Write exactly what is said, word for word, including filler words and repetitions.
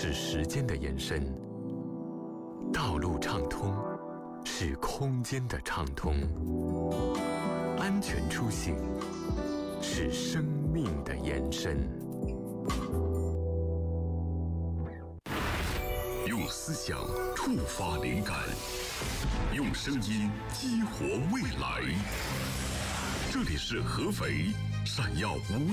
是时间的延伸，道路畅通是空间的畅通，安全出行是生命的延伸。 用思想触发灵感，用声音激活未来。这里是合肥闪耀无